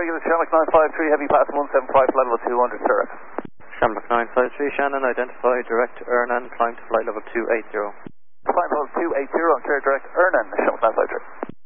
units, Shamrock 953, heavy pass 175, flight level 200, sir. Shamrock 953, Shannon, identify direct Ernan, climb to flight level 280. Flight level 280 on clear direct Ernan, Shamrock 953.